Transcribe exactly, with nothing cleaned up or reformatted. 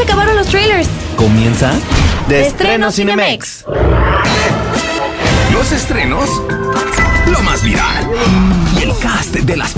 acabaron los trailers. Comienza De Estreno Cinemex. Los estrenos, lo más viral y el cast de las